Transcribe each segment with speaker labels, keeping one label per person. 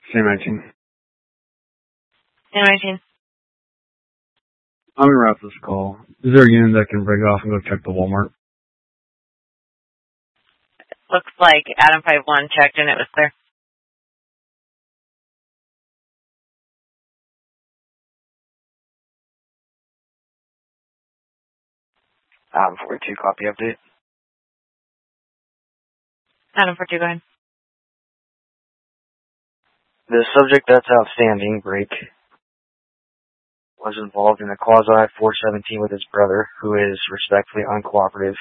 Speaker 1: Same 19.
Speaker 2: Same 19.
Speaker 1: I'm gonna wrap this call. Is there a unit that can break off and go check the Walmart?
Speaker 2: Looks like Adam 5-1 checked and it was clear.
Speaker 3: Adam 42, copy update.
Speaker 2: Adam 42, go ahead.
Speaker 3: The subject that's outstanding, Break, was involved in a quasi-417 with his brother, who is respectfully uncooperative.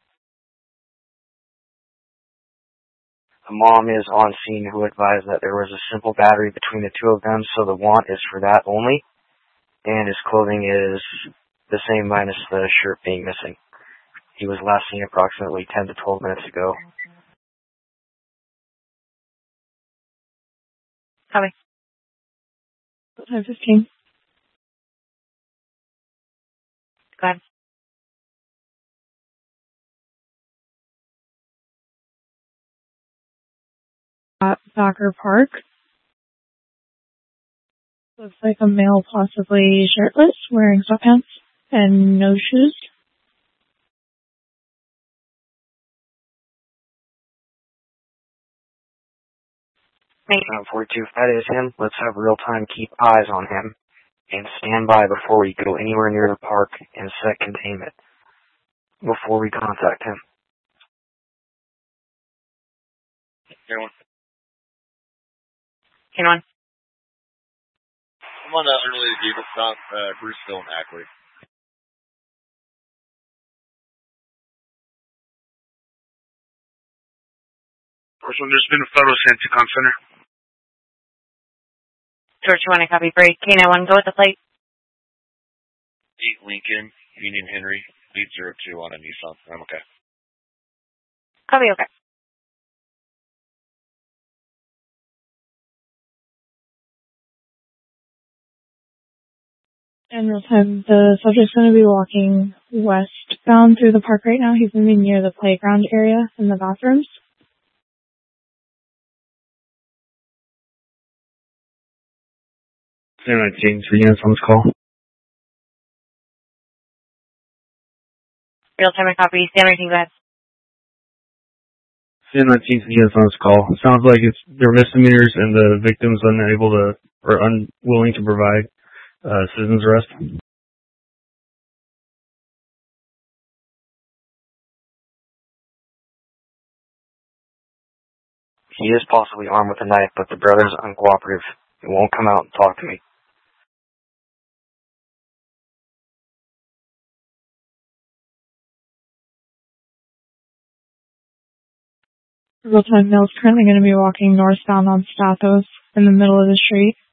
Speaker 3: The mom is on scene, who advised that there was a simple battery between the two of them, so the want is for that only, and his clothing is the same minus the shirt being missing. He was last seen approximately 10 to 12 minutes ago.
Speaker 2: Copy.
Speaker 4: 10:15.
Speaker 2: Go ahead.
Speaker 4: At Soccer Park. Looks like a male, possibly shirtless, wearing sweatpants and no shoes.
Speaker 3: Adam 42, if that is him, let's have real-time keep eyes on him and stand by before we go anywhere near the park and set containment before we contact him.
Speaker 5: Anyone?
Speaker 2: Anyone?
Speaker 5: I'm on the unrelated vehicle stop, Bruceville and Ackley.
Speaker 1: First one, there's been a photo sent to Con Center.
Speaker 2: George, you want to copy break? K91, go with the plate.
Speaker 5: 8 Lincoln, Union Henry, 802 on a Nissan. I'm okay.
Speaker 2: Copy, okay.
Speaker 4: And real time, the subject's going to be walking westbound through the park right now. He's going to be near the playground area and the bathrooms.
Speaker 1: Same 19, 3 units on this call.
Speaker 2: Real time and copy. Same 19, go ahead.
Speaker 1: Same 19, 3 units on this call. Sounds like they're misdemeanors and the victim's unable to, or unwilling to provide citizen's arrest.
Speaker 3: He is possibly armed with a knife, but the brother's uncooperative. He won't come out and talk to me.
Speaker 4: Real time, male's currently going to be walking northbound on Stathos in the middle of the street.